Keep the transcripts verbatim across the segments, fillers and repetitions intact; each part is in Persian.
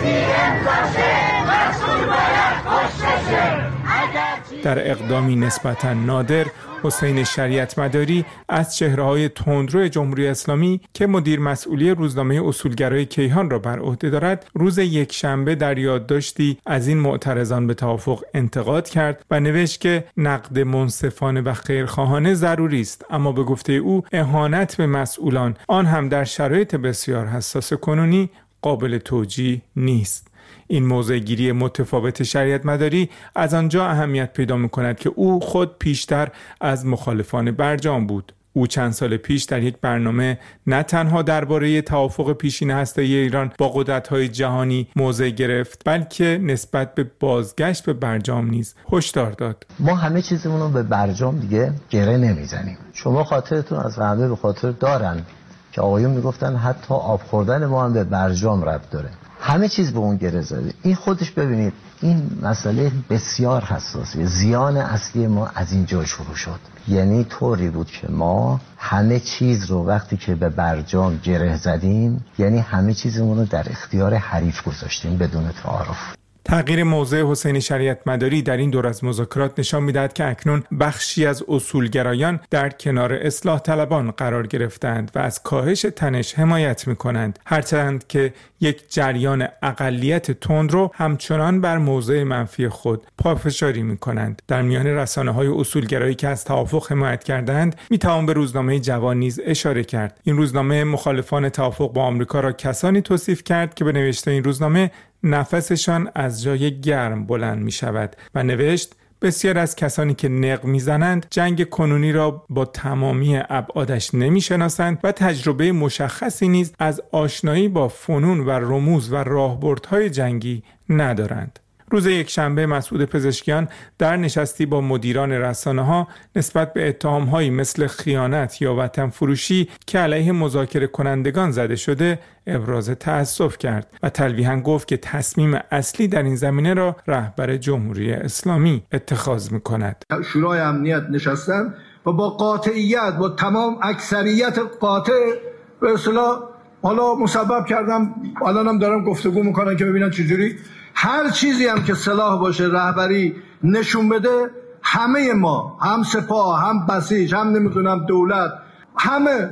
در اقدامی نسبتاً نادر، حسین شریعت مداری از چهره‌های تندرو جمهوری اسلامی که مدیر مسئولی روزنامه اصولگرای کیهان را بر عهده دارد، روز یکشنبه در یادداشتی از این معترضان به توافق انتقاد کرد و نوشت که نقد منصفانه و خیرخواهانه ضروری است، اما به گفته او اهانت به مسئولان، آن هم در شرایط بسیار حساس کنونی، قابل توجیه نیست. این موضع گیری متفاوت شریعت مداری از آنجا اهمیت پیدا می‌کند که او خود پیشتر از مخالفان برجام بود. او چند سال پیش در یک برنامه نه تنها درباره توافق پیشین هسته‌ای ایران با قدرت‌های جهانی موضع گرفت، بلکه نسبت به بازگشت به برجام نیز هشدار داد. ما همه چیزمون رو به برجام دیگه گره نمیزنیم. شما خاطرتون از همه به خاطر دارن که آقایون میگفتن حتی آب خوردن ما هم به برجام ربط داره. همه چیز به اون گره زده. این خودش ببینید این مسئله بسیار حساسه. زیان اصلی ما از اینجا شروع شد. یعنی طوری بود که ما همه چیز رو وقتی که به برجام گره زدیم، یعنی همه چیزمون رو در اختیار حریف گذاشتیم بدون تعارف. تغییر موضع حسین شریعت مداری در این دور از مذاکرات نشان می‌دهد که اکنون بخشی از اصولگرایان در کنار اصلاح طلبان قرار گرفتند و از کاهش تنش حمایت می‌کنند، هرچند که یک جریان اقلیت تندرو همچنان بر موضع منفی خود پافشاری می‌کنند. در میان رسانه‌های اصولگرایی که از توافق حمایت کردند، می‌توان به روزنامه جوان نیز اشاره کرد. این روزنامه مخالفان توافق با آمریکا را کسانی توصیف کرد که به نوشته این روزنامه نفسشان از جای گرم بلند می شود و نوشت بسیار از کسانی که نق می زنند جنگ کنونی را با تمامی ابعادش نمی شناسند و تجربه مشخصی نیز از آشنایی با فنون و رموز و راهبردهای جنگی ندارند. روز یکشنبه مسعود پزشکیان در نشستی با مدیران رسانه‌ها نسبت به اتهام‌هایی مثل خیانت یا وطن فروشی که علیه مذاکره کنندگان زده شده ابراز تأسف کرد و تلویحاً گفت که تصمیم اصلی در این زمینه را رهبر جمهوری اسلامی اتخاذ می‌کند. شورای امنیت نشستن و با قاطعیت با تمام اکثریت قاطع به اصطلاح حالا مسبب کردم، الانم دارم گفتگو میکنن که ببینن چجوری هر چیزی هم که صلاح باشه رهبری نشون بده، همه ما هم سپاه هم بسیج هم نمیدونم دولت همه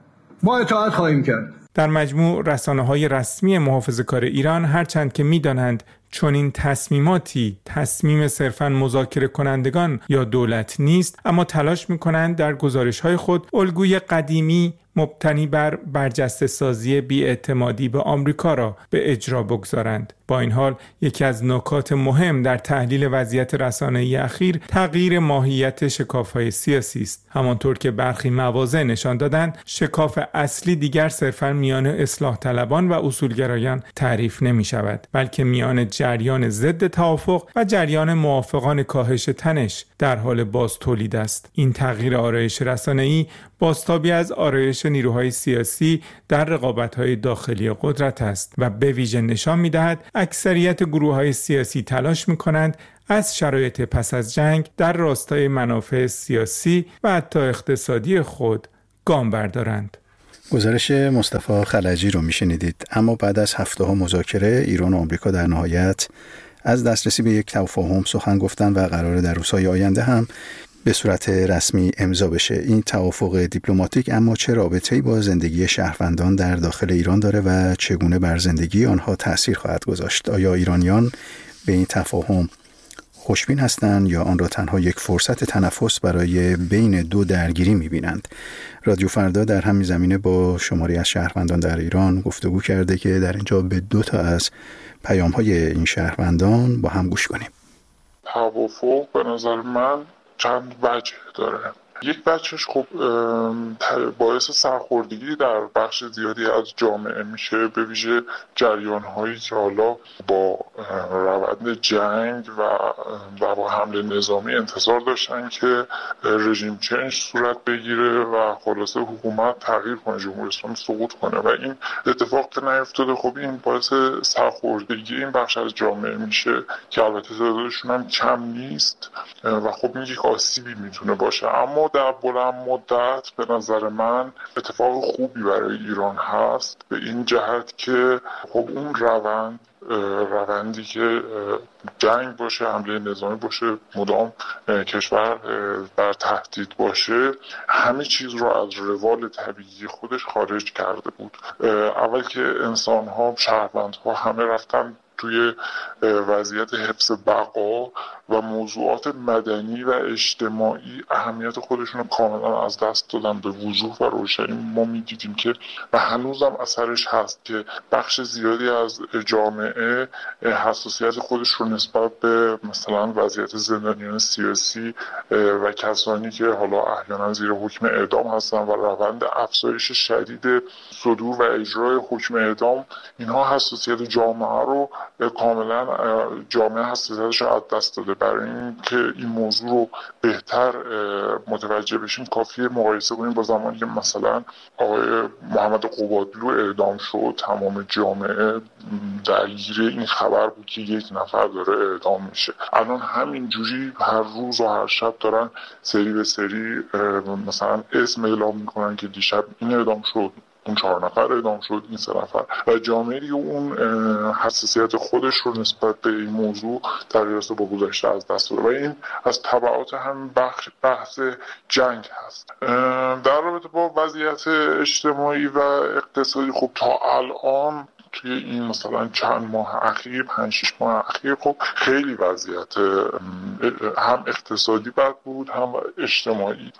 ما اطاعت خواهیم کرد. در مجموع رسانه‌های رسمی محافظه‌کار ایران هرچند که می‌دانند چون این تصمیماتی تصمیم صرفاً مذاکره کنندگان یا دولت نیست، اما تلاش می‌کنند در گزارش‌های خود الگوی قدیمی مبتنی بر برجسته سازی بی‌اعتمادی به آمریکا را به اجرا بگذارند. با این حال یکی از نکات مهم در تحلیل وضعیت رسانه‌ای اخیر تغییر ماهیت شکاف‌های سیاسی است. همانطور که برخی مواضع نشان دادند، شکاف اصلی دیگر صرفاً میان اصلاح طلبان و اصولگرایان تعریف نمی‌شود، بلکه میان جریان ضد توافق و جریان موافقان کاهش تنش در حال باز تولید است. این تغییر آرایش رسانه‌ای بازتابی از آرایش نیروهای سیاسی در رقابت‌های داخلی قدرت است و به ویژه نشان می‌دهد اکثریت گروه‌های سیاسی تلاش می‌کنند از شرایط پس از جنگ در راستای منافع سیاسی و حتی اقتصادی خود گام بردارند. گزارش مصطفی خلجی رو میشنیدید. اما بعد از هفته‌ها مذاکره، ایران و آمریکا در نهایت از دسترسی به یک تفاهم سخن گفتن و قراره در روزهای آینده هم به صورت رسمی امضا بشه. این توافق دیپلماتیک اما چه رابطه‌ای با زندگی شهروندان در داخل ایران داره و چگونه بر زندگی آنها تأثیر خواهد گذاشت؟ آیا ایرانیان به این تفاهم خوشبین هستند یا آن را تنها یک فرصت تنفس برای بین دو درگیری می‌بینند؟ رادیو فردا در همین زمینه با شماری از شهروندان در ایران گفتگو کرده که در اینجا به دو تا از پیام‌های این شهروندان با هم گوش کنیم. توافق به نظر من چند وجه داره. یک بچهش خب باعث سرخوردگی در بخش زیادی از جامعه میشه، به ویژه جریان‌هایی که حالا با روند جنگ و با حمله نظامی انتظار داشتن که رژیم چنج صورت بگیره و خلاصه حکومت تغییر کنه، جمهوری اسلامی سقوط کنه و این اتفاق که نیفتاده. خب این باعث سرخوردگی این بخش از جامعه میشه که البته تعدادشون هم کم نیست و خب این یک آسیبی میتونه باشه. اما اما در بلند مدت به نظر من اتفاق خوبی برای ایران هست، به این جهت که خب اون روند روندی که جنگ باشه، حمله نظامی باشه، مدام کشور در تهدید باشه، همه چیز رو از روال طبیعی خودش خارج کرده بود. اول که انسان ها، شهروند ها همه رفتن توی وضعیت حفظ بقا و موضوعات مدنی و اجتماعی اهمیت خودشون رو کاملا از دست دادن. به وضوح و روشنی ما می‌دیدیم که و هنوزم اثرش هست که بخش زیادی از جامعه حساسیت خودش رو نسبت به مثلا وضعیت زندانیان سیاسی و کسانی که حالا احیانا زیر حکم اعدام هستن و روند افزایش شدید صدور و اجرای حکم اعدام، اینها حساسیت جامعه رو کاملا جامعه حساسیتش رو از دست داده. برای اینکه این موضوع رو بهتر متوجه بشیم کافیه مقایسه کنیم با زمانی که مثلا آقای محمد قبادلو اعدام شد، تمام جامعه درگیر این خبر بود که یک نفر داره اعدام میشه. الان همین جوری هر روز و هر شب دارن سری به سری مثلا اسم اعلام میکنن که دیشب این اعدام شد، اون چهار نفر اعدام شد، این سه نفر، و جامعه اون حساسیت خودش رو نسبت به این موضوع در رابطه با گذشته از دست داده و این از تبعات هم بخش بحث جنگ هست. در رابطه با وضعیت اجتماعی و اقتصادی، خب تا الان توی این مثلا چند ماه اخیر، پنج شش ماه اخیر، خب خیلی وضعیت هم اقتصادی بد بود هم اجتماعی.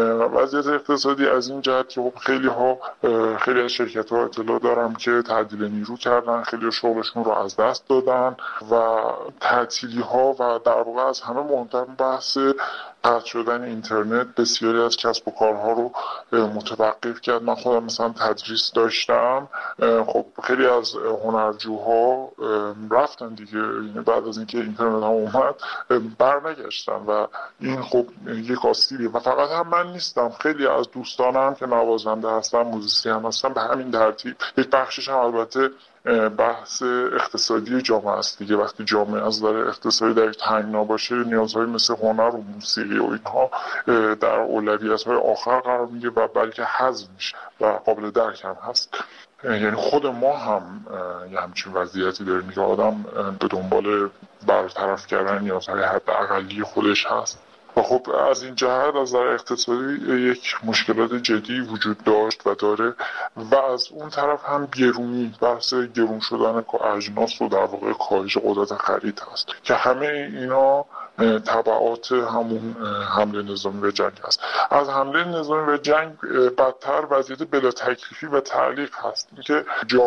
وضعیت اقتصادی از این جهت که خب خیلی ها خیلی از شرکت ها اطلاع دارم که تعدیل نیرو کردن، خیلی شغلشون رو از دست دادن و تعطیلی ها و در واقع از همه مهمتر بحث قطع شدن اینترنت بسیاری از کسب و کارها رو متوقف کرد. من خودم مثلا تدریس داشتم، خب خیلی از هنرجوها رفتن دیگه، بعد از اینکه اینترنت هم اومد برنگشتن و این خب یک آسیبیه. و فقط هم من نیستم، خیلی از دوستانم که نوازنده هستن، موزیسین هستن، به همین ترتیب. یک بخشش هم البته بحث اقتصادی جامعه است دیگه. وقتی جامعه از نظر اقتصادی در تنگنا باشه، نیازهای مثل هنر و موسیقی و اینها در اولویت‌های آخر قرار میگیره و بلکه حذف میشه و قابل درک هم هست. یعنی خود ما هم یه همچین وضعیتی داریم که آدم به دنبال برطرف کردن نیازهای حداقلی خودش هست و خب از این جهت از نظر اقتصادی یک مشکلات جدی وجود داشت و داره و از اون طرف هم گرونی، بحث گرون شدن اجناس و در واقع کاهش قدرت خرید هست که همه اینا تبعات همون حمله نظامی و جنگ هست. از حمله نظامی و جنگ بدتر وضعیت بلا تکلیفی و تعلیق هست که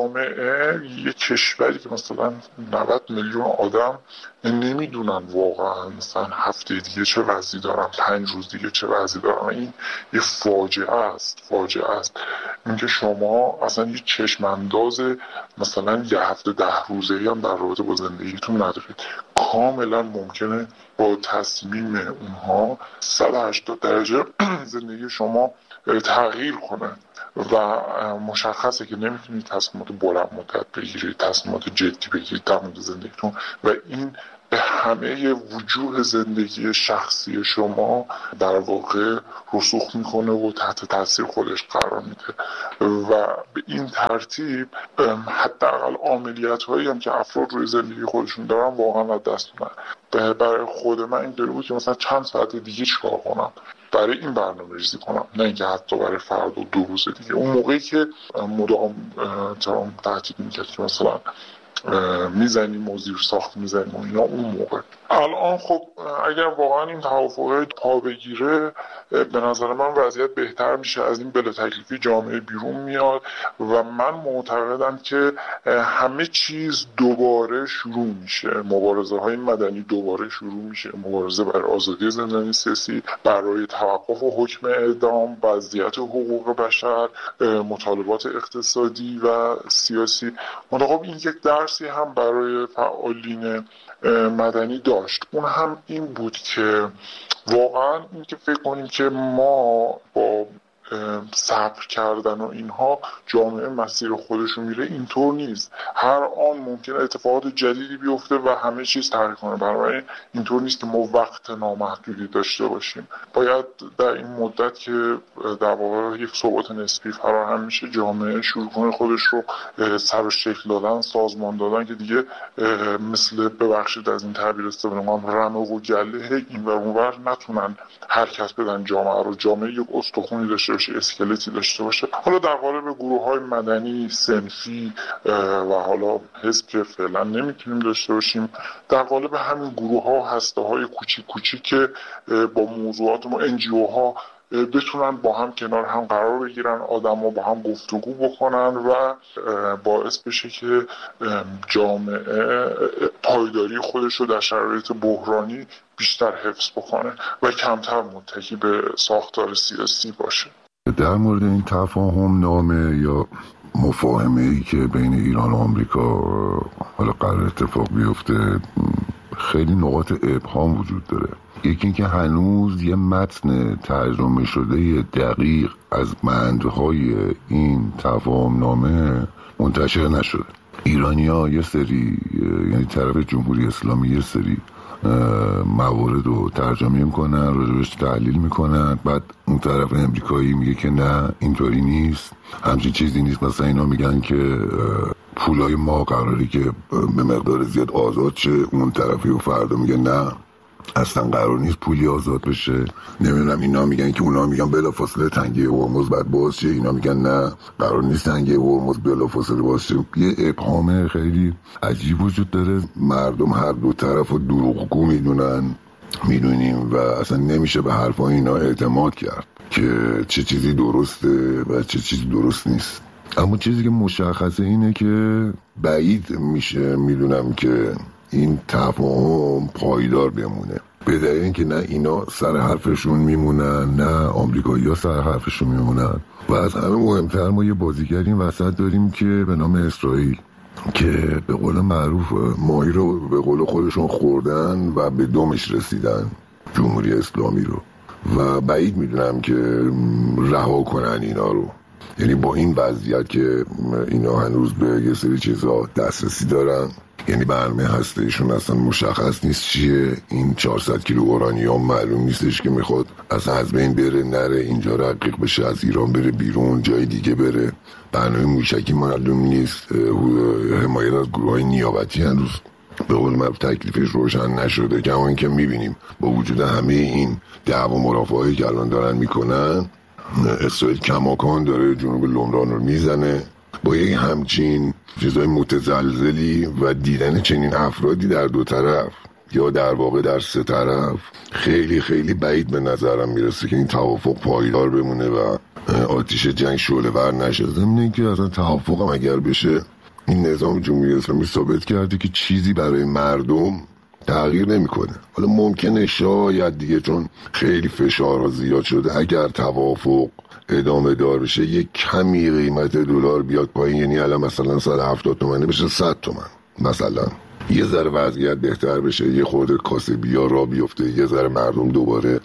جامعه یک کشوری که مثلا نود میلیون آدم نمیدونن واقعا مثلا هفته دیگه چه وضعی دارن، پنج روز دیگه چه وضعی دارن. این یه فاجعه است، فاجعه است اینکه شما اصلا یه چشم انداز مثلا یه هفته ده روزه‌ای هم در رابطه با زندگیتون ندارید. کاملا ممکنه با تصمیم اونها صد و هشتاد درجه زندگی شما تغییر کنه و مشخصه که نمیتونید تصمیمات بلند مدت بگیرید، تصمیمات جدی بگیرید در مورد زندگیتون و این به همه وجوه زندگی شخصی شما در واقع رسوخ میکنه و تحت تاثیر خودش قرار میده و به این ترتیب حداقل عملیات هایی هم که افراد روی زندگی خودشون دارن واقعا از دست میدن. برای خود من اینطوری بود که مثلا چند ساعت دیگه چیکار کنم، برای این برنامه ریزی کنم، نه اینکه حتی برای فرد و دو روز دیگه. اون موقعی که مدام ترام تهدید میکرد که مثلا میزنیم و زیر ساخت میزنیم و اینا، اون موقع. الان خب اگر واقعا این توافقه پا بگیره به نظر من وضعیت بهتر میشه، از این بلا تکلیفی جامعه بیرون میاد و من معتقدم که همه چیز دوباره شروع میشه، مبارزه های مدنی دوباره شروع میشه، مبارزه برای آزادی زندانی سیاسی، برای توقف و حکم اعدام، وضعیت حقوق بشر، مطالبات اقتصادی و سیاسی. خب این یک درسی هم برای فعالین مدنی داشت، اون هم این بود که واقعا این که فکر کنیم که ما با صبر کردن و اینها جامعه مسیر خودشو میره، اینطور نیست. هر آن ممکن اتفاقات جدیدی بیفته و همه چیز تغییر کنه. برای اینطور نیست که ما وقت نامحدودی داشته باشیم. باید در این مدت که در واقع یک ثبات نسبی فراهم میشه، جامعه شروع کنه خودش رو سر و شکل دادن، سازمان دادن، که دیگه مثل ببخشید از این تعبیر استفاده کنم رمه و گله این و اونور نتونن حرکت بدن جامعه رو. جامعه یک استخونی داشته باشه، اسکلتی داشته باشه. حالا در قالب گروه‌های مدنی، صنفی و حالا حزب که فعلا نمیتونیم داشته باشیم، در قالب همین گروه‌ها، هسته‌های کوچیک کوچیک که با موضوعات ما ان جی او ها بتونن با هم کنار هم قرار بگیرن، آدم‌ها با هم گفتگو بکنن و باعث بشه که جامعه پایداری خودش رو در شرایط بحرانی بیشتر حفظ بکنه و کمتر متکی به ساختار سیاسی باشه. در مورد این تفاهم نامه یا مفاهمه‌ای که بین ایران و آمریکا حالا قرار اتفاق بیفته، خیلی نقاط ابهام وجود داره. یکی اینکه هنوز یه متن ترجمه شده دقیق از معناهای این تفاهم نامه منتشر نشده. ایرانی‌ها یه سری، یعنی طرف جمهوری اسلامی یه سری موارد رو ترجمه میکنن، راجبش تحلیل میکنن، بعد اون طرف امریکایی میگه که نه اینطوری نیست، همچین چیزی نیست. مثلا اینا میگن که پولای ما قراری که به مقدار زیاد آزاد شه، اون طرفی و فردا میگه نه اصلا قرار نیست پولی آزاد بشه. نمیدونم اینا میگن که اونا میگن بلافاصله تنگه هرمز بعد باز شه، اینا میگن نه قرار نیست تنگه هرمز بلافاصله باز شه. یه ابهام خیلی عجیب وجود داره. مردم هر دو طرف رو دروغگو میدونن، میدونیم و اصلا نمیشه به حرفای اینا اعتماد کرد که چه چیزی درسته و چه چیزی درست نیست. اما چیزی که مشخصه اینه که بعید میشه میدونم که این تفاهم پایدار بمونه، به دلیل اینکه نه اینا سر حرفشون میمونن نه آمریکایی‌ها سر حرفشون میمونن. و از همه مهمتر ما یه بازیگر این وسط داریم که به نام اسرائیل که به قول معروف ماهی رو به قول خودشون خوردن و به دمش رسیدن جمهوری اسلامی رو، و بعید میدونم که رها کنن اینا رو. یعنی با این وضعیت که اینا هنوز به یه سری چیزا دسترسی دارن، یعنی برنامه هسته‌ایشون اصلا مشخص نیست چیه، این چهارصد کیلو اورانیوم معلوم نیستش که میخواد اصلا از بین بره نره، اینجا رقیق بشه، از ایران بره بیرون جای دیگه بره. برنامه موشکی معلوم نیست، حمایت از گروه‌های نیابتی هنوز به قول معروف تکلیفش روشن نشده. کما اینکه میبینیم با وجود همه این دعوا مرافعاتی که الان دارن میکنن، اسرائیل کماکان داره جنوب لبنان رو میزنه. با یک همچین چیزای متزلزلی و دیدن چنین افرادی در دو طرف یا در واقع در سه طرف، خیلی خیلی بعید به نظرم میرسه که این توافق پایدار بمونه و آتیش جنگ شعله‌ور نشه. ضمن که اصلا توافق هم اگر بشه، این نظام جمهوری اسلامی ثابت کرده که چیزی برای مردم تغییر نمیکنه. حالا ممکنه شاید دیگه چون خیلی فشار زیاد شده، اگر توافق ادامه دار بشه یک کمی قیمت دلار بیاد پایین، یعنی الان مثلا صد و هفتاد تومنه بشه صد تومن، مثلا یه ذره وضعیت بهتر بشه، یه خورده کاسبی‌ها را بیفته، یه ذره مردم دوباره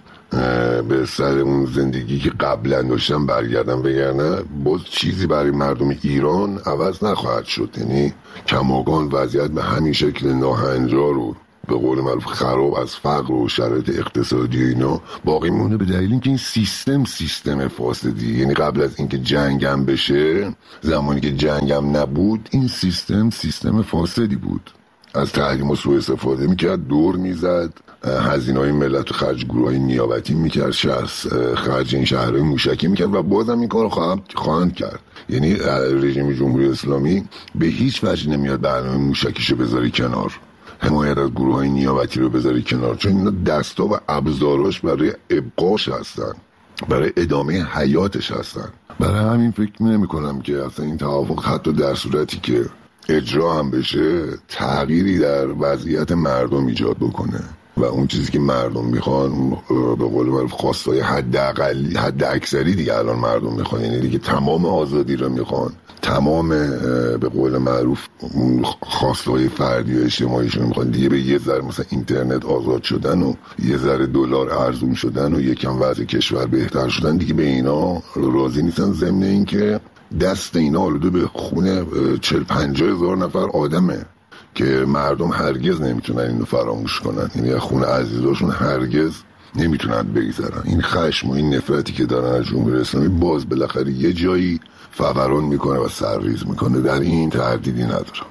به سر اون زندگی که قبلا داشتن برگردن، بگردن باز چیزی برای مردم ایران عوض نخواهد شد. یعنی کماکان وضعیت به همین شکل ناهنجار و به قول معروف خراب از فقر و شرایط اقتصادی اینا باقی مونه، به دلیل اینکه این سیستم سیستم فاسدی، یعنی قبل از اینکه جنگم بشه، زمانی که جنگم نبود، این سیستم سیستم فاسدی بود. از تحریم و سوء استفاده میکرد، دور میزد، هزینه‌های ملت و خرج گروه‌های نیابتی میکرد، شخص خرج این شهرهای موشکی میکرد و بازم این کار خواهند خواهند کرد. یعنی رژیم جمهوری اسلامی به هیچ وجه نمیاد برنامه موشکیشو بذاری کنار، حمایت از گروه‌های نیابتی رو بذاری کنار، چون اینا دستا و ابزاراش برای ابقاش هستن، برای ادامه حیاتش هستن. برای همین فکر نمی کنم که اصلا این توافق حتی در صورتی که اجرا هم بشه تغییری در وضعیت مردم ایجاد بکنه. و اون چیزی که مردم میخوان به قول معروف خواستای حداقلی حد اکثری دیگه الان مردم میخوان، یعنی دیگه تمام آزادی رو میخوان، تمام به قول معروف خواستای فردی و اجتماعیشون میخوان دیگه، به یه ذره مثلا اینترنت آزاد شدن و یه ذره دلار ارزون شدن و یکم وضع کشور بهتر شدن دیگه به اینا راضی نیستن. ضمن این که دست اینا آلوده به خون چهل پنجاه هزار نفر آدمه که مردم هرگز نمیتونن اینو فراموش کنن، یعنی خون عزیزاشون هرگز نمیتونن بگذرن. این خشم و این نفرتی که دارن از جمهوری اسلامی باز بالاخره یه جایی فوران میکنه و سرریز میکنه، در این تردیدی ندارم.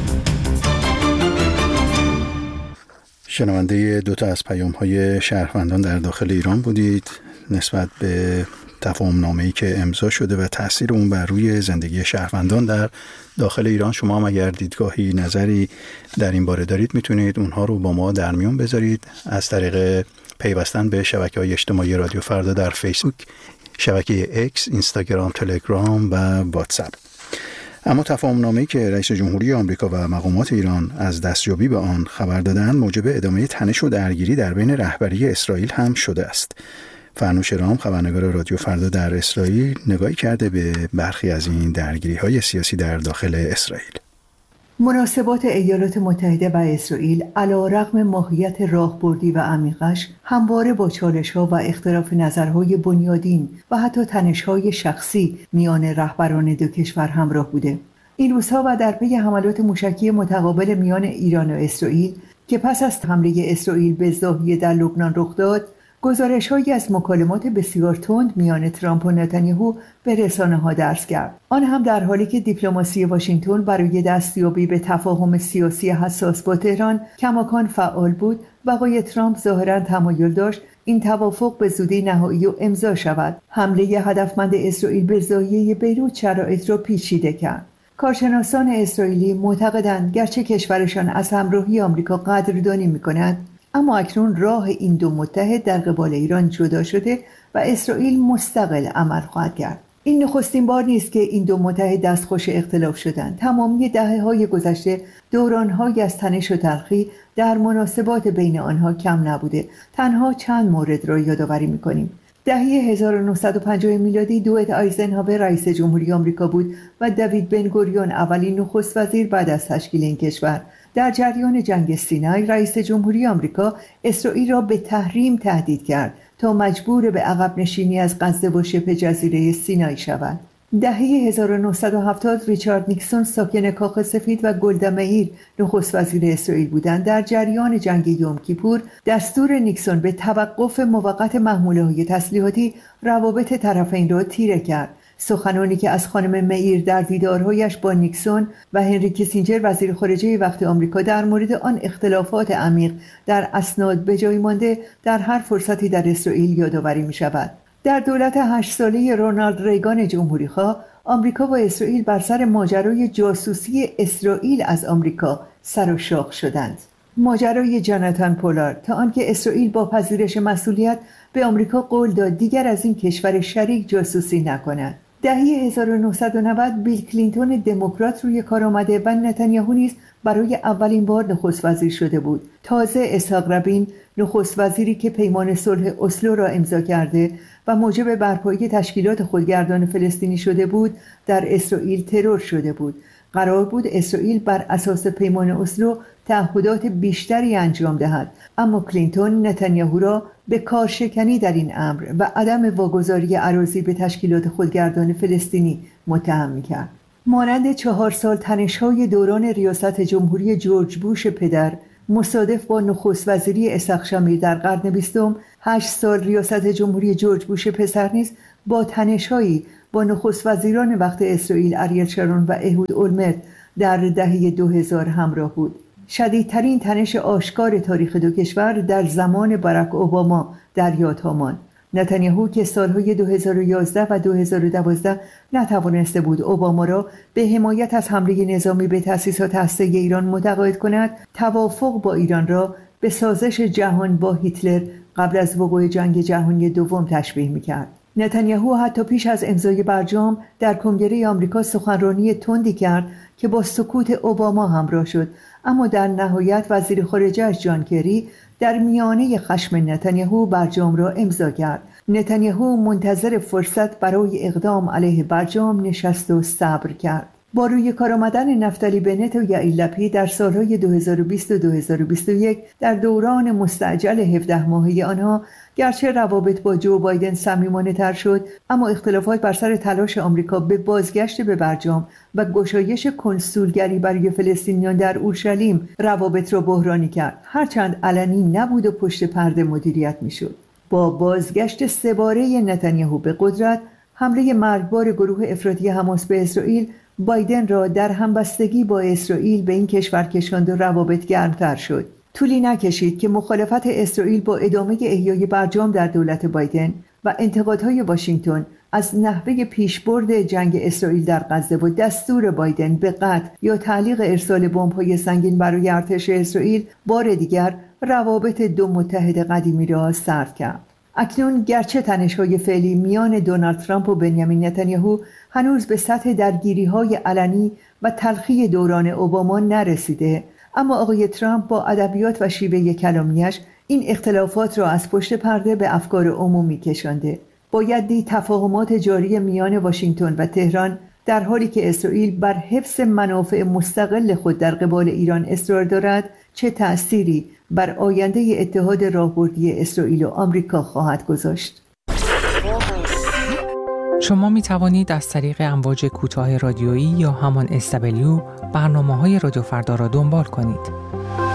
شنونده دوتا از پیام‌های شهروندان در داخل ایران بودید نسبت به تفاهم نامه‌ای که امضا شده و تأثیر اون بر روی زندگی شهروندان در داخل ایران. شما هم اگر دیدگاهی نظری در این باره دارید میتونید اونها رو با ما در میون بذارید از طریق پیوستن به شبکه‌های اجتماعی رادیو فردا در فیسبوک، شبکه اکس، اینستاگرام، تلگرام و واتساپ. اما تفاهم نامه‌ای که رئیس جمهوری آمریکا و مقامات ایران از دستیابی به آن خبر دادند موجب ادامه تنش و درگیری در بین رهبری اسرائیل هم شده است. فرنوش رام، خبرنگار رادیو فردا در اسرائیل، نگاهی کرده به برخی از این درگیری‌های سیاسی در داخل اسرائیل. مناسبات ایالات متحده و اسرائیل علی‌رغم ماهیت راهبردی و عمیقش همواره با چالش‌ها و اختلاف نظرهای بنیادین و حتی تنش‌های شخصی میان رهبران دو کشور همراه بوده. این روزها و در پی حملات موشکی متقابل میان ایران و اسرائیل که پس از حمله اسرائیل به ضاحیه در لبنان رخ داد، گزارش‌هایی از مکالمات بسیار تند میان ترامپ و نتانیاهو به رسانه‌ها درز کرد. آن هم در حالی که دیپلماسی واشنگتن برای دستیابی به تفاهم سیاسی حساس با تهران کماکان فعال بود و آقای ترامپ ظاهراً تمایل داشت این توافق به زودی نهایی و امضا شود. حمله هدفمند اسرائیل به ضاحیه بیروت شرایط را پیچیده کرد. کارشناسان اسرائیلی معتقدند گرچه کشورشان از همراهی آمریکا قدردانی می‌کند، اما اکنون راه این دو متحد در قبال ایران جدا شده و اسرائیل مستقل عمل خواهد کرد. این نخستین بار نیست که این دو متحد دستخوش اختلاف شدند. تمامی دهه‌های گذشته دوران‌هایی از تنش و تلخی در مناسبات بین آنها کم نبوده. تنها چند مورد را یادآوری می‌کنیم. دهه هزار و نهصد و پنجاه میلادی دویت آیزنهاور رئیس جمهوری آمریکا بود و دوید بن گوریون اولین نخست وزیر بعد از تشکیل این کشور. در جریان جنگ سینای رئیس جمهوری آمریکا اسرائیل را به تحریم تهدید کرد تا مجبور به عقب نشینی از غزه و شبه جزیره سینای شود. دهه هزار و نهصد و هفتاد ریچارد نیکسون ساکن کاخ سفید و گلدا مئیر نخست وزیر اسرائیل بودند. در جریان جنگ یوم کیپور دستور نیکسون به توقف موقت محموله‌های تسلیحاتی روابط طرفین را تیره کرد. سخنانی که از خانم مئیر در دیدارهایش با نیکسون و هنری کیسینجر وزیر خارجه وقت آمریکا در مورد آن اختلافات عمیق در اسناد به جای مانده در هر فرصتی در اسرائیل یادآوری می شود. در دولت هشت ساله رونالد ریگان جمهوری‌خواه آمریکا و اسرائیل بر سر ماجرای جاسوسی اسرائیل از آمریکا سر و شاخ شدند. ماجرای جاناتان پولارد تا آنکه اسرائیل با پذیرش مسئولیت به آمریکا قول داد دیگر از این کشور شریک جاسوسی نکند. دهه هزار و نهصد و نود بیل کلینتون دموکرات روی کار آمده و نتانیاهو نیز برای اولین بار نخست وزیر شده بود. تازه اسحاق رابین نخست وزیری که پیمان صلح اسلو را امضا کرده و موجب برپایی تشکیلات خودگردان فلسطینی شده بود در اسرائیل ترور شده بود. قرار بود اسرائیل بر اساس پیمان اسلو تعهدات بیشتری انجام دهد، اما کلینتون نتانیاهو را به کارشکنی در این امر و عدم واگذاری اراضی به تشکیلات خودگردان فلسطینی متهم می‌کرد. مانند چهار سال تنش‌های دوران ریاست جمهوری جورج بوش پدر مصادف با نخست وزیری اسحاق شامیر در قرن بیستم، هشت سال ریاست جمهوری جورج بوش پسر نیز با تنش‌هایی با نخست وزیران وقت اسرائیل اریل شارون و اهود اولمرت در دهه دو هزار همراه بود. شدیدترین تنش آشکار تاریخ دو کشور در زمان باراک اوباما در یادها ماند. نتانیاهو که سالهای دو هزار و یازده و دو هزار و دوازده نتوانسته بود اوباما را به حمایت از حمله نظامی به تأسیسات هسته‌ای ایران متقاعد کند، توافق با ایران را به سازش جهان با هیتلر قبل از وقوع جنگ جهانی دوم تشبیه می‌کرد. نتانیاهو حتی پیش از امضای برجام در کنگره آمریکا سخنرانی تندی کرد که با سکوت اوباما همراه شد، اما در نهایت وزیر خارجه جان کری در میانه خشم نتانیاهو برجام را امضا کرد. نتانیاهو منتظر فرصت برای اقدام علیه برجام نشست و صبر کرد. با روی کار آمدن نفتالی بنت و یائیر لپید در سالهای دو هزار و بیست و دو هزار و بیست و یک در دوران مستعجل هفده ماهه آنها، گرچه روابط با جو بایدن صمیمانه تر شد، اما اختلافات بر سر تلاش آمریکا به بازگشت به برجام و گشایش کنسولگری برای فلسطینیان در اورشلیم روابط را بحرانی کرد، هرچند علنی نبود و پشت پرده مدیریت میشد. با بازگشت سه‌باره نتانیاهو به قدرت، حمله مرگبار گروه افراطی حماس به اسرائیل بایدن را در همبستگی با اسرائیل به این کشور کشاند و روابط گرمتر شد. طولی نکشید که مخالفت اسرائیل با ادامه احیای برجام در دولت بایدن و انتقادهای واشنگتن از نحوه پیشبرد جنگ اسرائیل در غزه و دستور بایدن به قطع یا تعلیق ارسال بمب‌های سنگین برای ارتش اسرائیل بار دیگر روابط دو متحد قدیمی را سرد کرد. اکنون گرچه تنش‌های فعلی میان دونالد ترامپ و بنیامین نتانیاهو هنوز به سطح درگیری‌های علنی و تلخی دوران اوباما نرسیده، اما آقای ترامپ با ادبیات و شیوه کلامیش این اختلافات را از پشت پرده به افکار عمومی کشانده. باید دید تفاهمات جاری میان واشنگتن و تهران در حالی که اسرائیل بر حفظ منافع مستقل خود در قبال ایران اصرار دارد چه تأثیری بر آینده اتحاد راهبردی اسرائیل و آمریکا خواهد گذاشت. شما می توانید از طریق امواج کوتاه رادیویی یا همان اس دبلیو برنامه‌های رادیو فردا را دنبال کنید.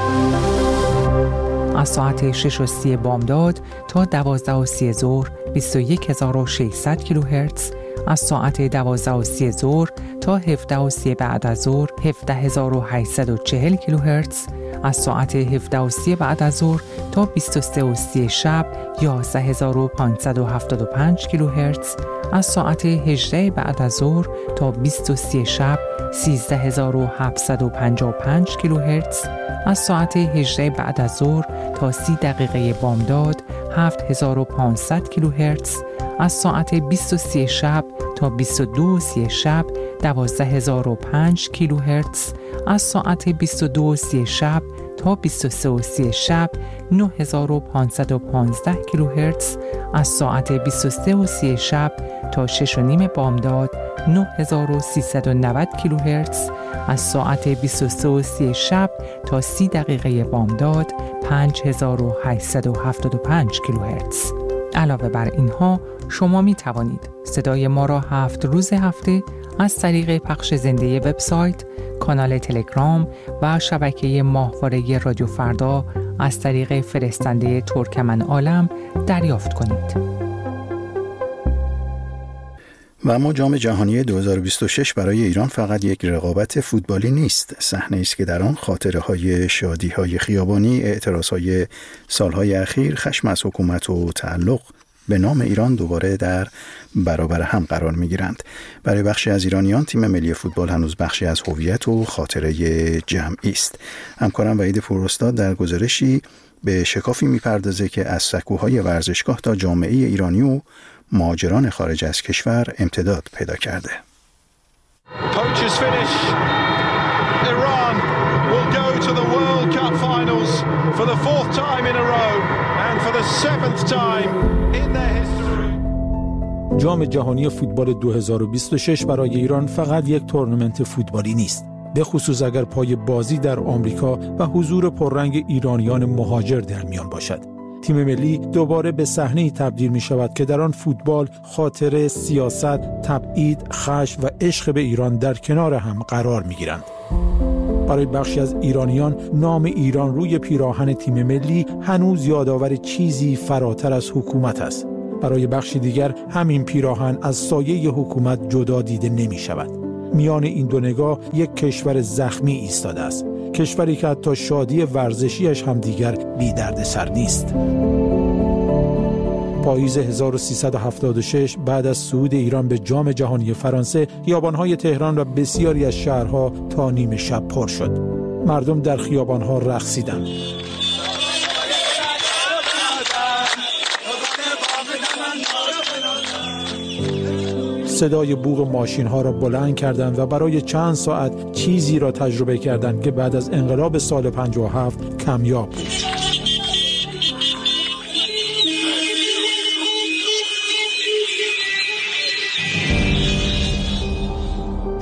از ساعت شش و سی بامداد تا دوازده و سی ظهر بیست و یک هزار و ششصد کیلوهرتز، از ساعت دوازده و سی ظهر تا هفده و سی بعد از ظهر هفده هزار و هشتصد و چهل کیلوهرتز، از ساعت هفده و سی بعد از ظهر تا بیست و سه و سی شب یازده هزار و پانصد و هفتاد و پنج کیلوهرتز، از ساعت هجده بعد از ظهر تا بیست و سه شب سیزده هزار و هفتصد و پنجاه و پنج کیلوهرتز، از ساعت هجده بعد از ظهر تا سی دقیقه بامداد هفت هزار و پانصد کیلوهرتز، از ساعت بیست و سه شب تا بیست و دو و سی شب دوازده هزار و پنج کیلوهرتز، از ساعت بیست و دو و سی شب تا بیست و سه و سی شب نه هزار و پانصد و پانزده کیلوهرتز، از ساعت بیست و سه و سی شب تا شش و نیم بامداد نه هزار و سیصد و نود کیلوهرتز، از ساعت بیست و سه و سی شب تا سی دقیقه بامداد پنج هزار و هشتصد و هفتاد و پنج کیلوهرتز. علاوه بر اینها شما می توانید صدای ما را هفت روز هفته از طریق پخش زنده وبسایت، کانال تلگرام و شبکه ماهواره رادیو فردا از طریق فرستنده ترکمن عالم دریافت کنید. و اما جام جهانی دو هزار و بیست و شش برای ایران فقط یک رقابت فوتبالی نیست، صحنه‌ای است که در آن خاطره‌های شادی‌های خیابانی، اعتراض‌های سال‌های اخیر، خشم از حکومت و تعلق به نام ایران دوباره در برابر هم قرار می‌گیرند. برای بخشی از ایرانیان تیم ملی فوتبال هنوز بخشی از هویت و خاطره جمعی است. همکارم وحید پوراستاد در گزارشی به شکافی می‌پردازه که از سکوهای ورزشگاه تا جامعه ایرانی و مهاجران خارج از کشور امتداد پیدا کرده. Poachers finish. Iran will go to the World Cup finals for the fourth time in a row and for the seventh time in their history. جام جهانی فوتبال دو هزار و بیست و شش برای ایران فقط یک تورنمنت فوتبالی نیست، به خصوص اگر پای بازی در آمریکا و حضور پررنگ ایرانیان مهاجر در میان باشد. تیم ملی دوباره به صحنه‌ای تبدیل می شود که در آن فوتبال، خاطره، سیاست، تبعید، خشم و عشق به ایران در کنار هم قرار می گیرند. برای بخشی از ایرانیان نام ایران روی پیراهن تیم ملی هنوز یادآور چیزی فراتر از حکومت است. برای بخشی دیگر همین پیراهن از سایه حکومت جدا دیده نمی شود. میان این دو نگاه یک کشور زخمی ایستاده است، کشوری که حتی شادی ورزشیش هم دیگر بی درد سر نیست. پاییز هزار و سیصد و هفتاد و شش بعد از صعود ایران به جام جهانی فرانسه، خیابان‌های تهران و بسیاری از شهرها تا نیمه شب پر شد. مردم در خیابان‌ها رقصیدند. صدای بوق ماشین‌ها را بلند کردند و برای چند ساعت چیزی را تجربه کردند که بعد از انقلاب سال پنجاه و هفت کمیاب بود.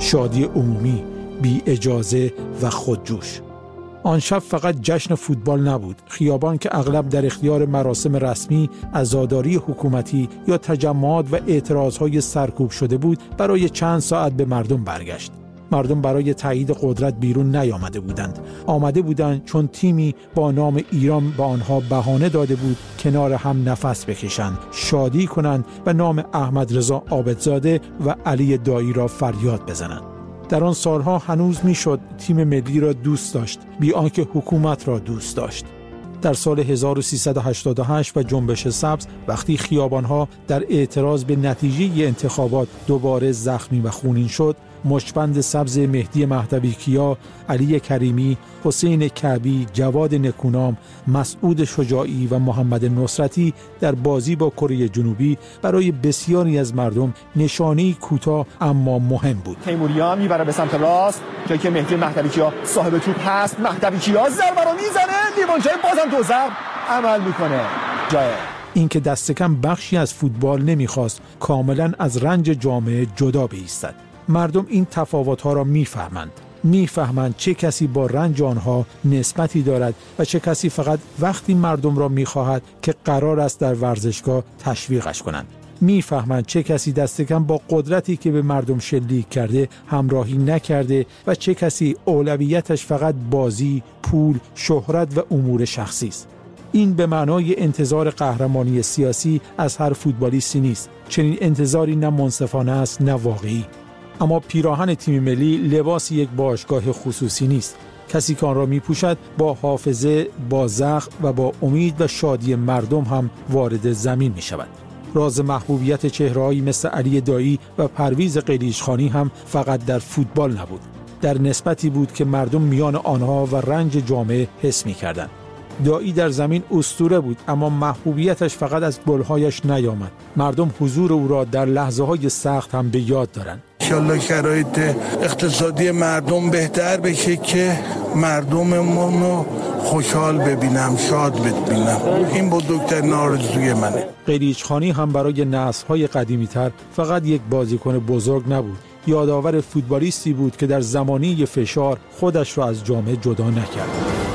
شادی عمومی، بی اجازه و خودجوش. آن شب فقط جشن فوتبال نبود. خیابان که اغلب در اختیار مراسم رسمی، عزاداری حکومتی یا تجمعات و اعتراضهای سرکوب شده بود، برای چند ساعت به مردم برگشت. مردم برای تایید قدرت بیرون نیامده بودند. آمده بودند چون تیمی با نام ایران به آنها بهانه داده بود کنار هم نفس بکشند، شادی کنند و نام احمد رضا عابدزاده و علی دایی را فریاد بزنند. در آن سالها هنوز میشد تیم ملی را دوست داشت بی آنکه حکومت را دوست داشت. در سال هزار و سیصد و هشتاد و هشت و جنبش سبز، وقتی خیابانها در اعتراض به نتیجه انتخابات دوباره زخمی و خونین شد، مشبند سبز مهدی مهدوی کیا، علی کریمی، حسین کعبی، جواد نکونام، مسعود شجاعی و محمد نصرتی در بازی با کره جنوبی برای بسیاری از مردم نشانه‌ای کوتاه اما مهم بود. تیموریان میبره به سمت راست، جایی که مهدی مهدوی کیا صاحب توپ هست. مهدوی کیا ضربه رو میزنه، دیوانچه بازم دو ضرب عمل میکنه. جای این که دست کم بخشی از فوتبال نمیخواست کاملا از رنج جامعه جدا بایستد. مردم این تفاوت‌ها را می‌فهمند. می‌فهمند چه کسی با رنج آنها نسبتی دارد و چه کسی فقط وقتی مردم را می‌خواهد که قرار است در ورزشگاه تشویقش کنند. می‌فهمند چه کسی دست کم با قدرتی که به مردم شلیک کرده همراهی نکرده و چه کسی اولویتش فقط بازی، پول، شهرت و امور شخصی است. این به معنای انتظار قهرمانی سیاسی از هر فوتبالیستی نیست. چنین انتظاری نه منصفانه است نه واقعی. اما پیراهن تیم ملی لباس یک باشگاه خصوصی نیست. کسی که آن را می‌پوشد با حافظه، با زخم و با امید و شادی مردم هم وارد زمین می‌شود. راز محبوبیت چهره‌هایی مثل علی دایی و پرویز قلیچخانی هم فقط در فوتبال نبود. در نسبتی بود که مردم میان آنها و رنج جامعه حس می‌کردند. دایی در زمین اسطوره بود، اما محبوبیتش فقط از گل‌هایش نیامد. مردم حضور او را در لحظه‌های سخت هم به یاد دارند. انشالله شرایط اقتصادی مردم بهتر بشه که مردممون رو خوشحال ببینم، شاد ببینم. این بزرگترین آرزوی منه. قلیچخانی هم برای نسل‌های قدیمی‌تر فقط یک بازیکن بزرگ نبود. یادآور فوتبالیستی بود که در زمانی فشار خودش را از جامعه جدا نکرد.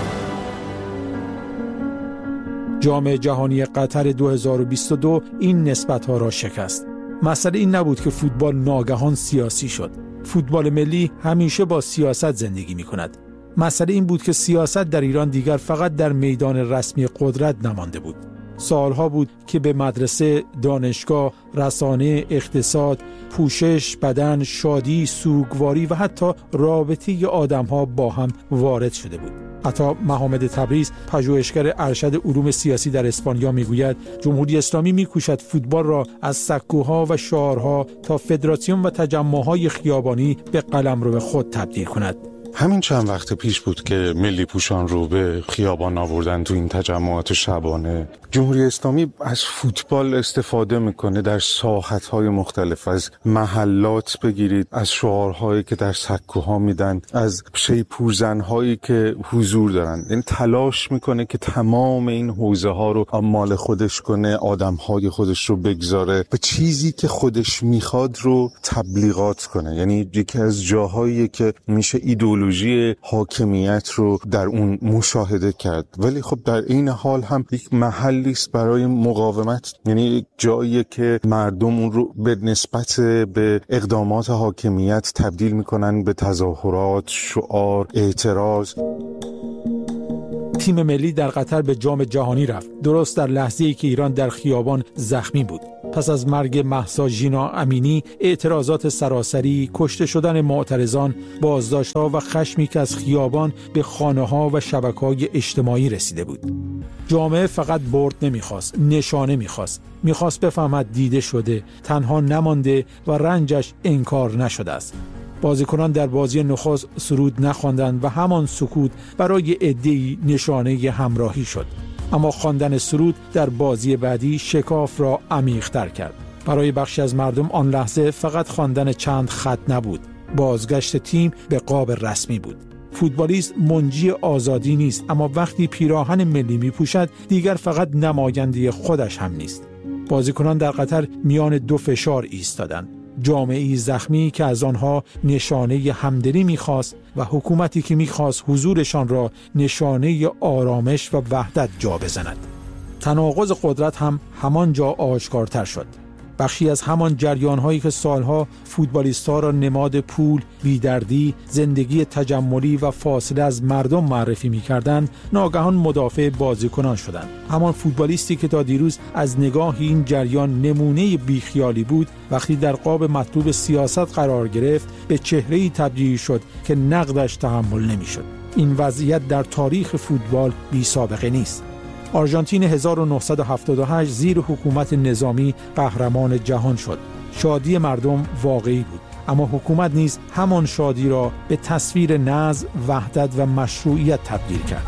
جام جهانی قطر دو هزار و بیست و دو این نسبت‌ها را شکست. مسئله این نبود که فوتبال ناگهان سیاسی شد. فوتبال ملی همیشه با سیاست زندگی می‌کند. مسئله این بود که سیاست در ایران دیگر فقط در میدان رسمی قدرت نمانده بود. سالها بود که به مدرسه، دانشگاه، رسانه، اقتصاد، پوشش، بدن، شادی، سوگواری و حتی رابطه آدم‌ها با هم وارد شده بود. حتی محمد تبریز، پژوهشگر ارشد علوم سیاسی در اسپانیا میگوید جمهوری اسلامی میکوشد فوتبال را از سکوها و شعارها تا فدراسیون و تجمعهای خیابانی به قلمرو خود تبدیل کند. همین چند وقت پیش بود که ملی پوشان رو به خیابان آوردن تو این تجمعات شبانه. جمهوری اسلامی از فوتبال استفاده میکنه در ساحت‌های مختلف، از محلات بگیرید، از شعارهایی که در سکوها میدن، از شیپورزن‌هایی که حضور دارن. این تلاش میکنه که تمام این حوزه ها رو مال خودش کنه، آدم‌های خودش رو بگذاره و چیزی که خودش میخواد رو تبلیغات کنه. یعنی یکی از جاهایی که میشه ایدئولوژی حاکمیت رو در اون مشاهده کرد، ولی خب در این حال هم یک محلی است برای مقاومت. یعنی جایی که مردم اون رو به نسبت به اقدامات حاکمیت تبدیل میکنن به تظاهرات، شعار، اعتراض. تیم ملی در قطر به جام جهانی رفت، درست در لحظه‌ای که ایران در خیابان زخمی بود. پس از مرگ مهسا ژینا امینی، اعتراضات سراسری، کشته شدن معترضان، بازداشت‌ها و خشمی که از خیابان به خانه‌ها و شبکه‌های اجتماعی رسیده بود. جامعه فقط برد نمی‌خواست، نشانه می‌خواست. می‌خواست بفهمد دیده شده، تنها نمانده و رنجش انکار نشده است. بازیکنان در بازی نخست سرود نخواندند و همان سکوت برای عده‌ای نشانه همراهی شد. اما خواندن سرود در بازی بعدی شکاف را عمیق‌تر کرد. برای بخشی از مردم آن لحظه فقط خواندن چند خط نبود، بازگشت تیم به قاب رسمی بود. فوتبالیست منجی آزادی نیست، اما وقتی پیراهن ملی می‌پوشد دیگر فقط نماینده خودش هم نیست. بازیکنان در قطر میان دو فشار ایستادند. جامعه‌ای زخمی که از آنها نشانه همدلی می‌خواست و حکومتی که می‌خواست حضورشان را نشانه آرامش و وحدت جا بزند. تناقض قدرت هم همانجا آشکارتر شد. بخشی از همان جریان‌هایی که سالها فوتبالیست‌ها را نماد پول، بی‌دردی، زندگی تجملی و فاصله از مردم معرفی می‌کردند، ناگهان مدافع بازیکنان شدند. همان فوتبالیستی که تا دیروز از نگاه این جریان نمونه بیخیالی بود، وقتی در قاب مطلوب سیاست قرار گرفت، به چهره‌ای تبدیل شد که نقدش تحمل نمی‌شد. این وضعیت در تاریخ فوتبال بی‌سابقه نیست. آرژانتین هزار و نهصد و هفتاد و هشت زیر حکومت نظامی قهرمان جهان شد. شادی مردم واقعی بود، اما حکومت نیز همان شادی را به تصویر نظم، وحدت و مشروعیت تبدیل کرد.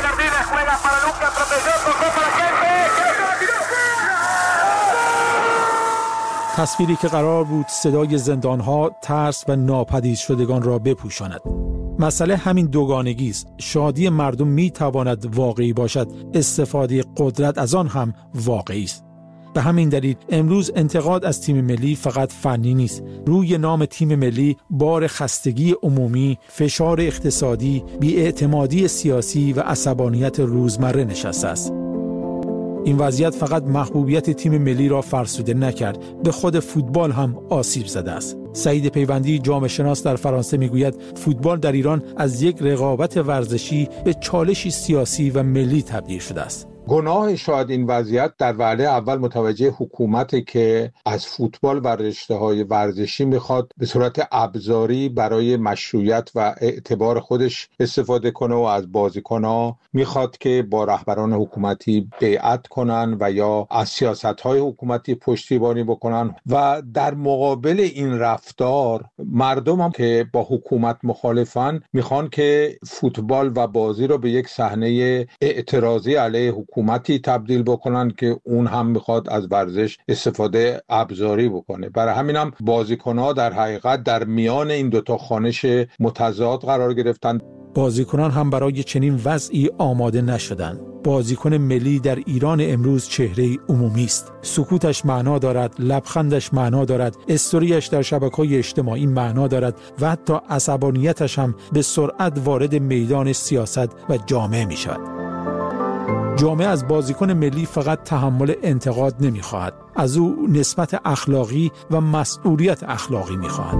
تصویری که قرار بود صدای زندانها، ترس و ناپدید شدگان را بپوشاند. مسئله همین دوگانگی است. شادی مردم می تواند واقعی باشد، استفاده قدرت از آن هم واقعی است. به همین دلیل امروز انتقاد از تیم ملی فقط فنی نیست. روی نام تیم ملی بار خستگی عمومی، فشار اقتصادی، بی‌اعتمادی سیاسی و عصبانیت روزمره نشسته است. این وضعیت فقط محبوبیت تیم ملی را فرسوده نکرد، به خود فوتبال هم آسیب زده است. سعید پیوندی جامعه شناس در فرانسه میگوید فوتبال در ایران از یک رقابت ورزشی به چالشی سیاسی و ملی تبدیل شده است. گناه شاید این وضعیت در وهله اول متوجه حکومت که از فوتبال و رشته‌های ورزشی میخواد به صورت ابزاری برای مشروعیت و اعتبار خودش استفاده کنه و از بازیکن‌ها میخواد که با رهبران حکومتی بیعت کنن و یا از سیاست‌های حکومتی پشتیبانی بکنن و در مقابل این رفتار مردم هم که با حکومت مخالفن میخوان که فوتبال و بازی رو به یک صحنه اعتراضی علیه حکومت حکومتی تبدیل بکنن که اون هم میخواد از ورزش استفاده ابزاری بکنه. برای همینم بازیکن‌ها در حقیقت در میان این دوتا خوانش متضاد قرار گرفتن. بازیکنان هم برای چنین وضعی آماده نشدند. بازیکن ملی در ایران امروز چهره عمومی است. سکوتش معنا دارد، لبخندش معنا دارد، استوریش در شبکه‌های اجتماعی معنا دارد و حتی عصبانیتش هم به سرعت وارد میدان سیاست و جامعه می شود. جامعه از بازیکن ملی فقط تحمل انتقاد نمی‌خواهد، از او نسبت اخلاقی و مسئولیت اخلاقی می‌خواهد.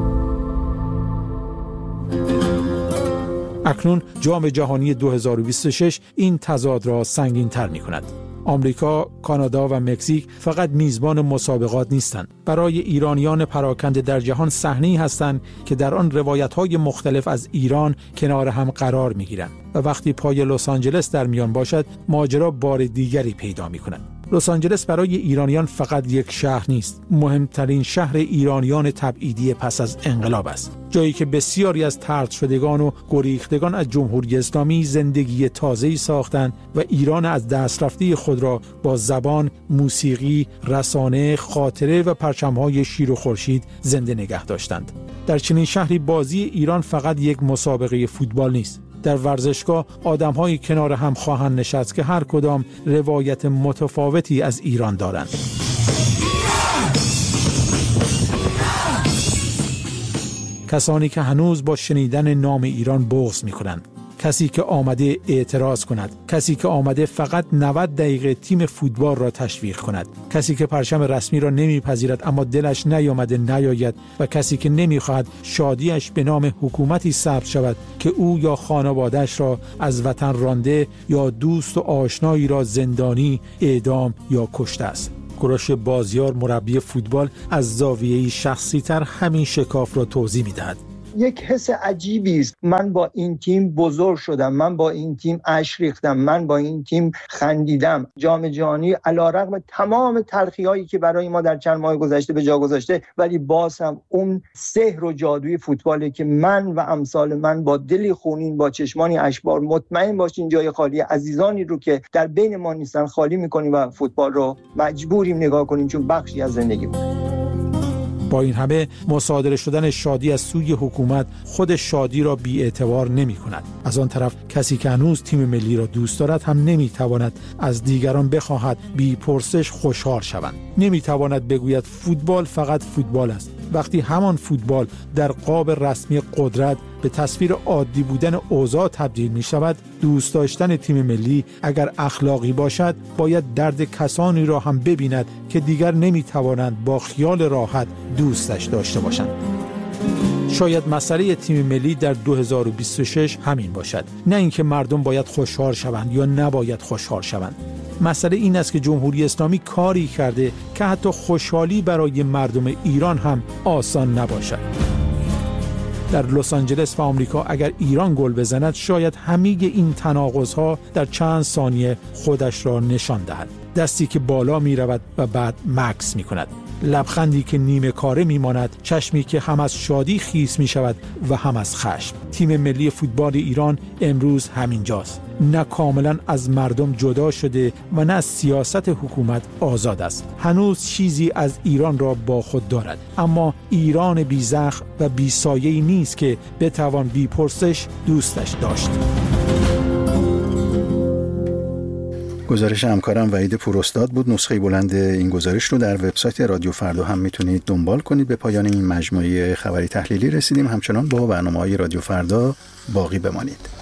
اکنون جام جهانی دو هزار و بیست و شش این تضاد را سنگین‌تر می‌کند. آمریکا، کانادا و مکزیک فقط میزبان مسابقات نیستند. برای ایرانیان پراکنده در جهان صحنه‌ای هستند که در آن روایت‌های مختلف از ایران کنار هم قرار می‌گیرند و وقتی پای لس آنجلس در میان باشد، ماجرا بار دیگری پیدا می‌کند. لس آنجلس برای ایرانیان فقط یک شهر نیست، مهمترین شهر ایرانیان تبعیدی پس از انقلاب است. جایی که بسیاری از طرد شدگان و گریختگان از جمهوری اسلامی زندگی تازه‌ای ساختند و ایران از دست رفته خود را با زبان، موسیقی، رسانه، خاطره و پرچم‌های شیر و خورشید زنده نگه داشتند. در چنین شهری بازی ایران فقط یک مسابقه فوتبال نیست. در ورزشگاه آدم‌های کنار هم خواهند نشست که هر کدام روایت متفاوتی از ایران دارند. کسانی که هنوز با شنیدن نام ایران بغض می‌کنند، کسی که آمده اعتراض کند، کسی که آمده فقط نود دقیقه تیم فوتبال را تشویق کند، کسی که پرچم رسمی را نمیپذیرد اما دلش نیامده نیاید و کسی که نمیخواهد شادیش به نام حکومتی ثبت شود که او یا خانواده‌اش را از وطن رانده یا دوست و آشنایی را زندانی، اعدام یا کشته است. کوروش بازیار مربی فوتبال از زاویه‌ای شخصی‌تر همین شکاف را توضیح می‌دهد. یک حس عجیبی است. من با این تیم بزرگ شدم، من با این تیم اشک ریختم، من با این تیم خندیدم. جام جهانی علیرغم تمام تلخی‌هایی که برای ما در چند ماه گذشته به جا گذاشته، ولی باز هم اون سحر و جادوی فوتبالی که من و امثال من با دلی خونین، با چشمانی اشکبار مطمئن باشین جای خالی عزیزانی رو که در بین ما نیستن خالی می‌کنیم و فوتبال رو مجبوریم نگاه کنیم چون بخشی از زندگی بود. با این همه مصادره شدن شادی از سوی حکومت خود شادی را بی‌اعتبار نمی‌کند. از آن طرف کسی که هنوز تیم ملی را دوست دارد هم نمی‌تواند از دیگران بخواهد بی پرسش خوشحال شوند. نمی‌تواند بگوید فوتبال فقط فوتبال است، وقتی همان فوتبال در قاب رسمی قدرت به تصویر عادی بودن اوضاع تبدیل می شود. دوست داشتن تیم ملی اگر اخلاقی باشد باید درد کسانی را هم ببیند که دیگر نمی توانند با خیال راحت دوستش داشته باشند. شاید مسئله تیم ملی در دو هزار و بیست و شش همین باشد، نه اینکه مردم باید خوشحال شوند یا نباید خوشحال شوند. مسئله این است که جمهوری اسلامی کاری کرده که حتی خوشحالی برای مردم ایران هم آسان نباشد. در لس آنجلس و آمریکا اگر ایران گل بزند شاید همه این تناقض‌ها در چند ثانیه خودش را نشان دهد. دستی که بالا می رود و بعد مکث می کند، لبخندی که نیمه کاره می ماند، چشمی که هم از شادی خیس می شود و هم از خشم. تیم ملی فوتبال ایران امروز همین جاست، نه کاملا از مردم جدا شده و نه از سیاست حکومت آزاد است. هنوز چیزی از ایران را با خود دارد، اما ایران بی زخم و بی سایه‌ای نیست که بتوان بی پرسش دوستش داشت. گزارش همکارم وحید پوراستاد بود. نسخه بلند این گزارش رو در وبسایت رادیو فردا هم میتونید دنبال کنید. به پایان این مجموعه خبری تحلیلی رسیدیم. همچنان با برنامه‌های رادیو فردا باقی بمانید.